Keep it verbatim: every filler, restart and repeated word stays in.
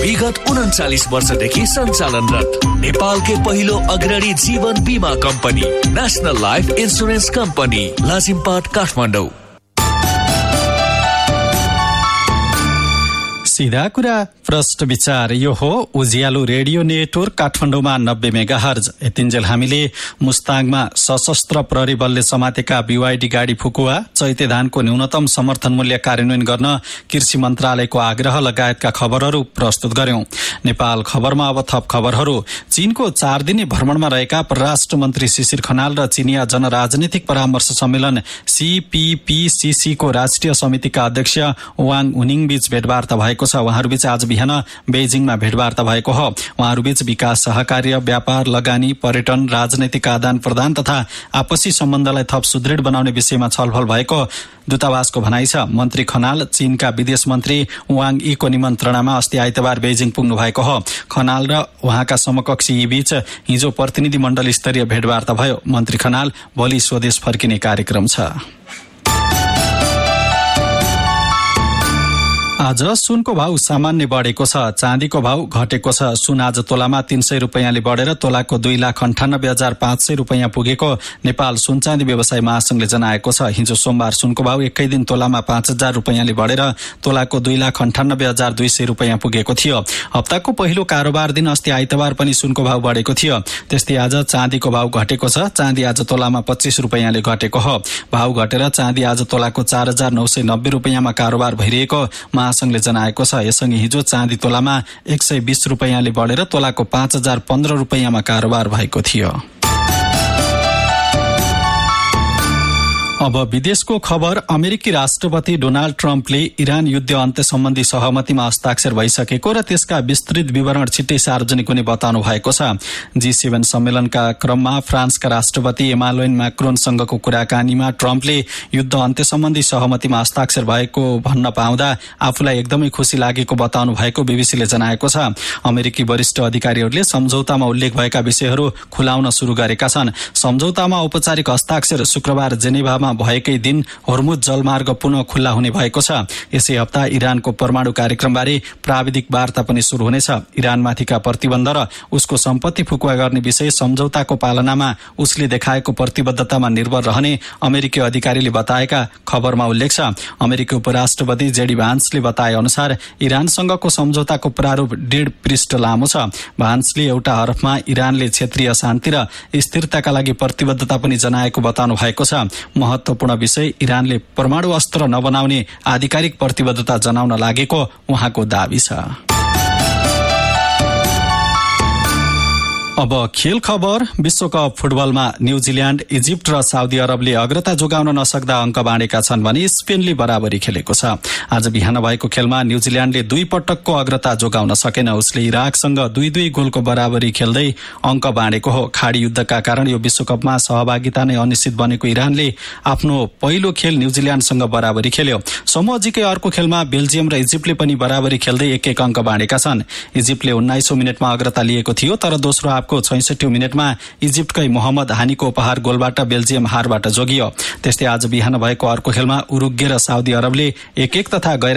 विगत उन्चालिस वर्षदेखि सञ्चालनरत नेपालकै पहिलो अग्रणी जीवन बीमा company national life insurance company Lazimpat Kathmandu. सीधा कुरा प्रश्न विचार, यो हो उज्यालो रेडियो नेटवर्क काठमाडौँमा नब्बे मेगाहर्ज। यतिन्जेल हामीले मुस्ताङमा सशस्त्र प्रहरी बलले समातेका बीवाईडी गाडी फुकुवा, चैते धानको न्यूनतम समर्थन मूल्य कार्यान्वयन गर्न कृषि मन्त्रालयको आग्रह लगायतका खबरहरू प्रस्तुत गर्यौं। नेपाल खबरमा अब थप खबरहरू। चीनको चार दिने भ्रमणमा रहेका परराष्ट्र मन्त्री शिशिर खनाल र चिनिया जनराजनीतिक परामर्श सम्मेलन सीपीपीसीसी को राष्ट्रिय समितिका अध्यक्ष वाङ उनिङ बीच भेटवार्ता भएको छ। उहाँहरूबीच आज बिहान बेजिङमा भेटवार्ता भएको हो। उहाँहरूबीच विकास सहकार्य, व्यापार, लगानी, पर्यटन, राजनैतिक आदान प्रदान तथा आपसी सम्बन्धलाई थप सुदृढ बनाउने विषयमा छलफल भएको दूतावासको भनाइ छ। मन्त्री खनाल चीनका विदेश मन्त्री वाङ यीको निमन्त्रणामा अस्ति आइतबार बेजिङ पुग्नु भएको हो। खनाल र उहाँका समकक्षी यी बीच हिजो प्रतिनिधि मण्डल स्तरीय भेटवार्ता भयो। मन्त्री खनाल भोलि स्वदेश फर्किने कार्यक्रम छ। आज सुनको भाउ सामान्य बढेको छ, चाँदीको भाउ घटेको छ। सुन आज तोलामा तीन सय रुपियाँले बढेर तोलाको दुई लाख अन्ठानब्बे हजार पाँच सय रुपियाँ पुगेको नेपाल सुन चाँदी व्यवसाय महासंघले जनाएको छ। हिजो सोमबार सुनको भाउ एकै दिन तोलामा पाँच हजार रुपियाँले बढेर तोलाको दुई लाख अन्ठानब्बे हजार दुई सय रुपियाँ पुगेको थियो। हप्ताको पहिलो कारोबार दिन अस्ति आइतबार पनि सुनको भाउ बढेको थियो। त्यस्तै आज चाँदीको भाउ घटेको छ। चाँदी आज तोलामा पच्चीस रुपियाँले घटेको हो। भाउ घटेर चाँदी आज तोलाको चार हजार नौ सय नब्बे रुपियाँमा कारोबार भइरहेको महासंघले जनाएको छ। यससँगै हिजो चाँदी तोलामा एक सय बीस रुपियाँले बढेर तोलाको पाँच हजार पन्ध्र रुपियाँमा कारोबार भएको थियो। अब विदेशको खबर। अमेरिकी राष्ट्रपति डोनाल्ड ट्रम्पले इरान युद्ध अन्त्य सम्बन्धी सहमतिमा हस्ताक्षर भइसकेको र त्यसका विस्तृत विवरण छिट्टै सार्वजनिक हुने बताउनु भएको छ। जी सेभेन सम्मेलनका क्रममा फ्रान्सका राष्ट्रपति एमानुएल मैक्रोनसँगको कुराकानीमा ट्रम्पले युद्ध अन्त्य सम्बन्धी सहमतिमा हस्ताक्षर भएको भन्न पाउँदा आफूलाई एकदमै खुशी लागेको बताउनु भएको बीबीसीले जनाएको छ। अमेरिकी वरिष्ठ अधिकारीहरूले सम्झौतामा उल्लेख भएका विषयहरू खुलाउन शुरू गरेका छन्। सम्झौतामा औपचारिक हस्ताक्षर शुक्रबार जेनेभामा भएकै दिन हर्मुज जलमार्ग पुनः खुल्ला हुने भएको छ। यसै हप्ता इरानको परमाणु कार्यक्रमबारे प्राविधिक वार्ता पनि शुरू हुनेछ। इरानमाथिका प्रतिबन्ध र उसको सम्पत्ति फुकुवा गर्ने विषय सम्झौताको पालनामा उसले देखाएको प्रतिबद्धतामा निर्भर रहने अमेरिकी अधिकारीले बताएका खबरमा उल्लेख छ। अमेरिकी उपराष्ट्रपति जेडी भान्सले बताए अनुसार इरानसँगको सम्झौताको प्रारूप डेढ पृष्ठ लामो छ। भान्सले एउटा हरफमा इरानले क्षेत्रीय शान्ति र स्थिरताका लागि प्रतिबद्धता पनि जनाएको बताउनु भएको छ। महत्वपूर्ण विषय इरानले परमाणु अस्त्र नबनाउने आधिकारिक प्रतिबद्धता जनाउन लागेको उहाँको दावी छ। अब खेल खबर। विश्वकप फुटबलमा न्यूजील्याण्ड, इजिप्ट र साउदी अरबले अग्रता जोगाउन नसक्दा अङ्क बाँडेका छन् भने स्पेनले बराबरी खेलेको छ। आज बिहान भएको खेलमा न्यूजील्याण्डले दुई पटकको अग्रता जोगाउन सकेन। उसले इराकसँग दुई दुई गोलको बराबरी खेल्दै अङ्क बाँडेको हो। खाडी युद्धका कारण यो विश्वकपमा सहभागिता नै अनिश्चित बनेको इरानले आफ्नो पहिलो खेल न्यूजील्याण्डसँग बराबरी खेल्यो। समूह जीकै अर्को खेलमा बेल्जियम र इजिप्टले पनि बराबरी खेल्दै एक एक अङ्क बाँडेका छन्। इजिप्टले उन्नाइसौं मिनटमा अग्रता लिएको थियो, तर दोस्रो हाफको छैसठी मिनटमा इजिप्टकै मोहम्मद हानीको उपहार गोलबाट बेल्जियम हारबाट जोगियो। त्यस्तै आज बिहान भएको अर्को खेलमा उरुग्वे र साउदी अरबले एक एक तथा गैर